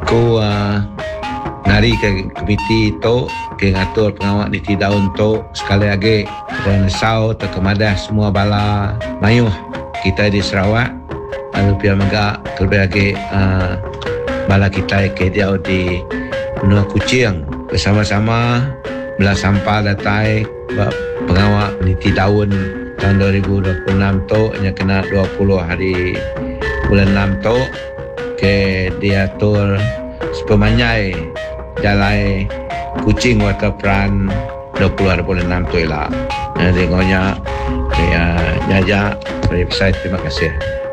Aku nari ke komiti tu ke ngatur pengawal di daun tu sekali lagi dan sau terkemadah semua bala mayuh kita di Sarawak lalu pihak megak terlebih lagi bala kita ke dia di Benua Kuching bersama-sama belah sampah datai pengawal di daun tahun 2026 tu hanya kena 20 hari bulan 6 tu ke diatur sepemanyai jalai Kuching Waterfront 20 hari bulan 6 tu lah. Dengonya saya jajak dari website. Terima kasih.